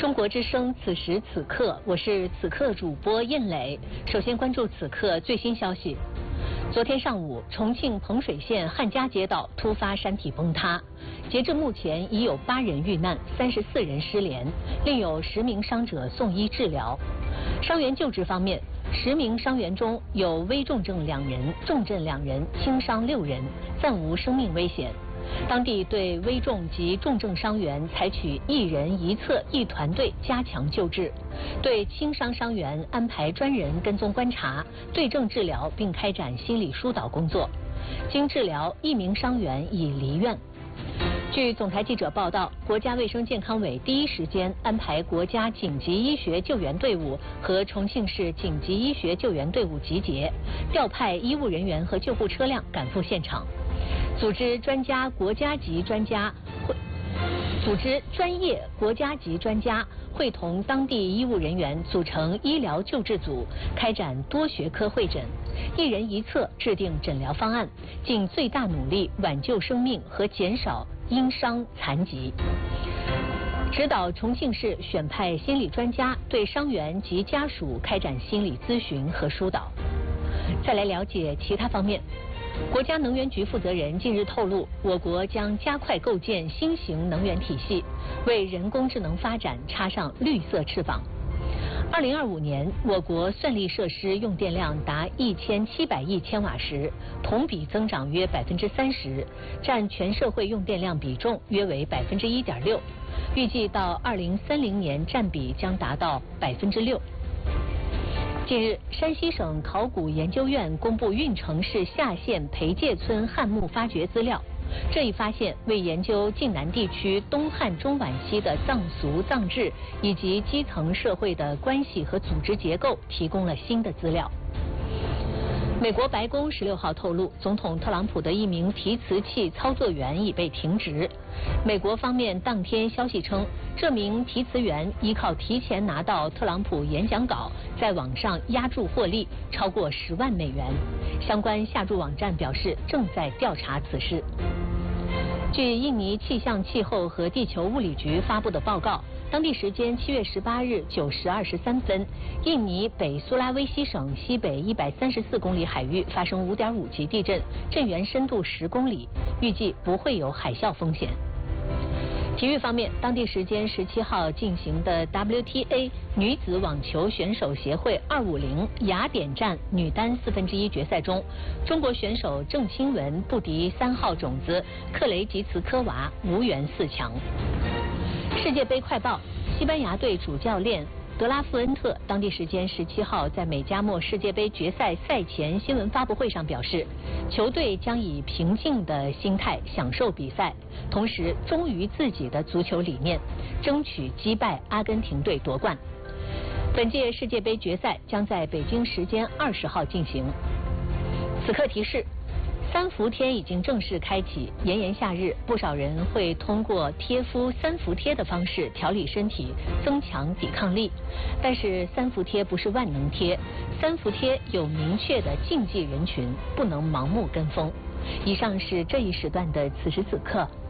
中国之声此时此刻，我是此刻主播燕磊。首先关注此刻最新消息。昨天上午，重庆彭水县汉家街道突发山体崩塌，截至目前已有8人遇难，34人失联，另有10名伤者送医治疗。伤员救治方面，10名伤员中有危重症2人，重症2人，轻伤6人，暂无生命危险。当地对危重及重症伤员采取1人1侧1团队加强救治，对轻伤伤员安排专人跟踪观察、对症治疗，并开展心理疏导工作。经治疗，1名伤员已离院。据总台记者报道，国家卫生健康委第一时间安排国家紧急医学救援队伍和重庆市紧急医学救援队伍集结，调派医务人员和救护车辆赶赴现场。组织专业国家级专家会同当地医务人员组成医疗救治组，开展多学科会诊，1人1侧制定诊疗方案，尽最大努力挽救生命和减少因伤残疾。指导重庆市选派心理专家对伤员及家属开展心理咨询和疏导。再来了解其他方面。国家能源局负责人近日透露，我国将加快构建新型能源体系，为人工智能发展插上绿色翅膀。2025年，我国算力设施用电量达1700亿千瓦时，同比增长约30%，占全社会用电量比重约为1.6%，预计到2030年占比将达到6%。近日，山西省考古研究院公布运城市下县裴界村汉墓发掘资料。这一发现为研究晋南地区东汉中晚期的葬俗葬制以及基层社会的关系和组织结构提供了新的资料。美国白宫16号透露，总统特朗普的1名提词器操作员已被停职。美国方面当天消息称，这名提词员依靠提前拿到特朗普演讲稿，在网上押注获利超过10万美元。相关下注网站表示正在调查此事。据印尼气象气候和地球物理局发布的报告，当地时间7月18日9时23分，印尼北苏拉威西省西北134公里海域发生5.5级地震，震源深度10公里，预计不会有海啸风险。体育方面，当地时间17号进行的 WTA 女子网球选手协会250雅典站女单1/4决赛中，中国选手郑钦文不敌3号种子克雷吉茨科娃，无缘4强。世界杯快报：西班牙队主教练德拉富恩特当地时间17号在美加墨世界杯决赛赛前新闻发布会上表示，球队将以平静的心态享受比赛，同时忠于自己的足球理念，争取击败阿根廷队夺冠。本届世界杯决赛将在北京时间20号进行。此刻提示，3伏天已经正式开启，炎炎夏日，不少人会通过贴敷3伏贴的方式调理身体，增强抵抗力。但是3伏贴不是万能贴，3伏贴有明确的禁忌人群，不能盲目跟风。以上是这一时段的此时此刻，